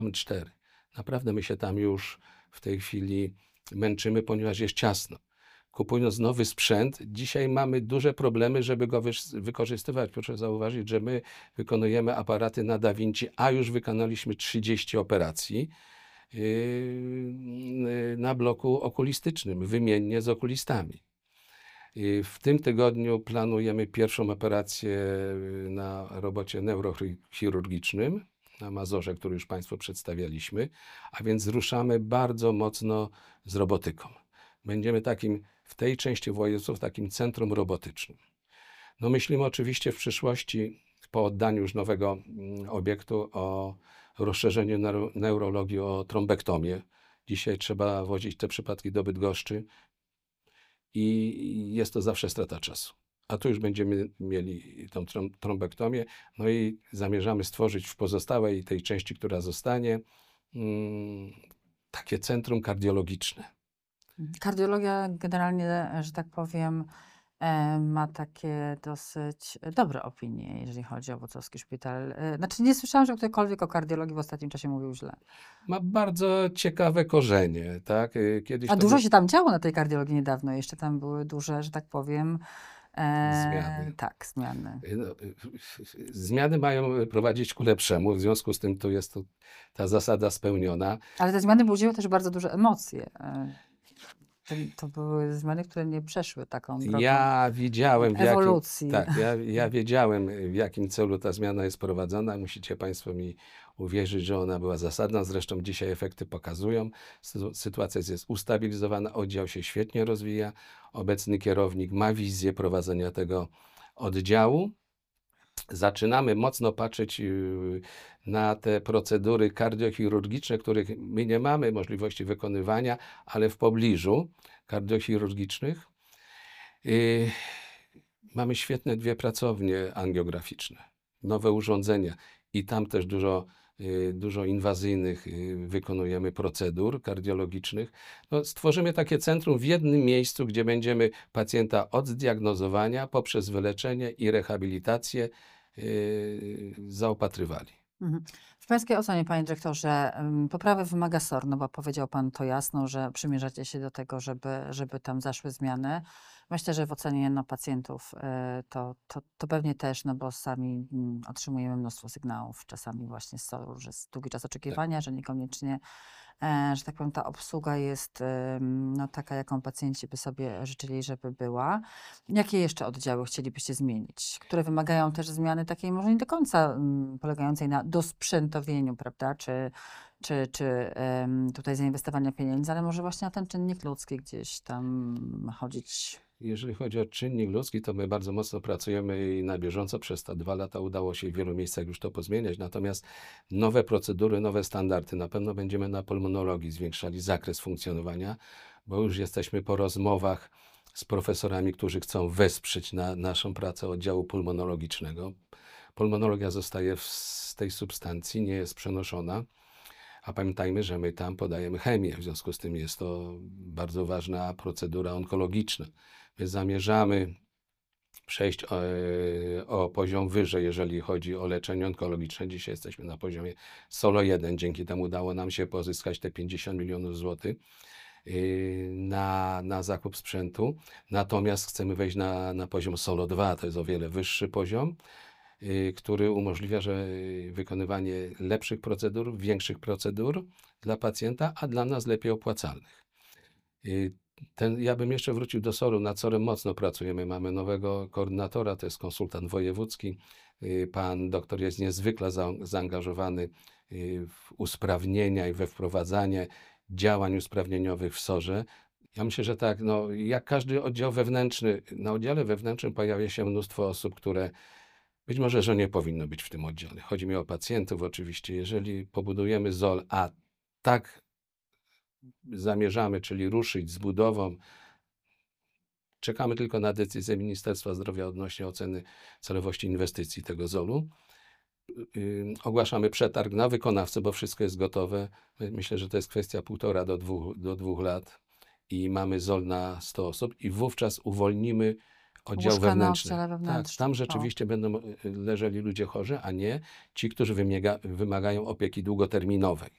Mamy 4. Naprawdę my się tam już w tej chwili męczymy, ponieważ jest ciasno. Kupując nowy sprzęt, dzisiaj mamy duże problemy, żeby go wykorzystywać. Proszę zauważyć, że my wykonujemy aparaty na Da Vinci, a już wykonaliśmy 30 operacji na bloku okulistycznym, wymiennie z okulistami. W tym tygodniu planujemy pierwszą operację na robocie neurochirurgicznym na Mazorze, który już Państwu przedstawialiśmy, a więc ruszamy bardzo mocno z robotyką. Będziemy w tej części województwa takim centrum robotycznym. No myślimy oczywiście w przyszłości, po oddaniu już nowego obiektu, o rozszerzeniu neurologii o trombektomię. Dzisiaj trzeba wozić te przypadki do Bydgoszczy i jest to zawsze strata czasu. A tu już będziemy mieli tą trombektomię, no i zamierzamy stworzyć w pozostałej tej części, która zostanie, takie centrum kardiologiczne. Kardiologia generalnie, że tak powiem, ma takie dosyć dobre opinie, jeżeli chodzi o Włocławski Szpital. Znaczy nie słyszałam, że ktokolwiek o kardiologii w ostatnim czasie mówił źle. Ma bardzo ciekawe korzenie, tak? Kiedyś A to dużo się tam działo na tej kardiologii niedawno. Jeszcze tam były duże, że tak powiem, zmiany. tak, zmiany. No, zmiany mają prowadzić ku lepszemu, w związku z tym tu jest ta zasada spełniona. Ale te zmiany budziły też bardzo duże emocje. To były zmiany, które nie przeszły taką drogą Ja widziałem, ewolucji. ja wiedziałem, w jakim celu ta zmiana jest prowadzona. Musicie Państwo mi uwierzyć, że ona była zasadna. Zresztą dzisiaj efekty pokazują. Sytuacja jest ustabilizowana, oddział się świetnie rozwija. Obecny kierownik ma wizję prowadzenia tego oddziału. Zaczynamy mocno patrzeć na te procedury kardiochirurgiczne, których my nie mamy możliwości wykonywania, ale w pobliżu kardiochirurgicznych. Mamy świetne 2 pracownie angiograficzne, nowe urządzenia i tam też dużo inwazyjnych wykonujemy procedur kardiologicznych. No, stworzymy takie centrum w jednym miejscu, gdzie będziemy pacjenta od zdiagnozowania poprzez wyleczenie i rehabilitację zaopatrywali. W pańskiej ocenie, panie dyrektorze, poprawy wymaga SOR, no bo powiedział pan to jasno, że przymierzacie się do tego, żeby tam zaszły zmiany. Myślę, że w ocenie pacjentów to pewnie też, no bo sami otrzymujemy mnóstwo sygnałów, czasami właśnie z SOR-u, że jest długi czas oczekiwania, że niekoniecznie, że tak powiem, ta obsługa jest taka, jaką pacjenci by sobie życzyli, żeby była. Jakie jeszcze oddziały chcielibyście zmienić, które wymagają też zmiany takiej może nie do końca polegającej na dosprzętowieniu, prawda, czy tutaj zainwestowania pieniędzy, ale może właśnie na ten czynnik ludzki gdzieś tam chodzić. Jeżeli chodzi o czynnik ludzki, to my bardzo mocno pracujemy i na bieżąco. Przez te 2 lata udało się w wielu miejscach już to pozmieniać. Natomiast nowe procedury, nowe standardy. Na pewno będziemy na pulmonologii zwiększali zakres funkcjonowania, bo już jesteśmy po rozmowach z profesorami, którzy chcą wesprzeć naszą pracę oddziału pulmonologicznego. Pulmonologia zostaje z tej substancji, nie jest przenoszona. A pamiętajmy, że my tam podajemy chemię, w związku z tym jest to bardzo ważna procedura onkologiczna. My zamierzamy przejść o poziom wyżej, jeżeli chodzi o leczenie onkologiczne. Dzisiaj jesteśmy na poziomie Solo 1. Dzięki temu udało nam się pozyskać te 50 milionów złotych na zakup sprzętu. Natomiast chcemy wejść na poziom Solo 2. To jest o wiele wyższy poziom, który umożliwia, wykonywanie lepszych procedur, większych procedur dla pacjenta, a dla nas lepiej opłacalnych. Ja bym jeszcze wrócił do SOR-u. Nad SOR-em mocno pracujemy. Mamy nowego koordynatora, to jest konsultant wojewódzki. Pan doktor jest niezwykle zaangażowany w usprawnienia i we wprowadzanie działań usprawnieniowych w SOR-ze. Ja myślę, że tak, no, jak każdy oddział wewnętrzny, na oddziale wewnętrznym pojawia się mnóstwo osób, które być może, że nie powinno być w tym oddziale. Chodzi mi o pacjentów oczywiście. Jeżeli pobudujemy ZOL, a tak zamierzamy, czyli ruszyć z budową, czekamy tylko na decyzję Ministerstwa Zdrowia odnośnie oceny celowości inwestycji tego ZOL-u. Ogłaszamy przetarg na wykonawcę, bo wszystko jest gotowe. Myślę, że to jest kwestia 1,5 do 2 lat i mamy ZOL na 100 osób i wówczas uwolnimy oddział Łóżka na wewnętrzny. oddziale Tak, wewnętrznym. tam O. rzeczywiście będą leżeli ludzie chorzy, a nie ci, którzy wymagają opieki długoterminowej.